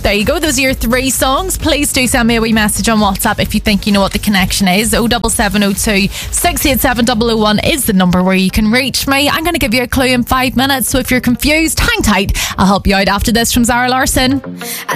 There you go. Those are your 3 songs. Please do send me a wee message on WhatsApp if you think you know what the connection is. 07702 687 001 is the number where you can reach me. I'm going to give you a clue in 5 minutes, so if you're confused, hang tight. I'll help you out after this from Zara Larsson.